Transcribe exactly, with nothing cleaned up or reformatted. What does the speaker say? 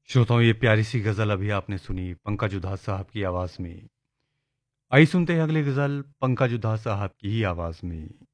श्रोताओं, ये प्यारी सी गज़ल अभी आपने सुनी पंकज उधास साहब की आवाज़ में। आइए सुनते हैं अगली गज़ल पंकज उधास साहब की ही आवाज़ में।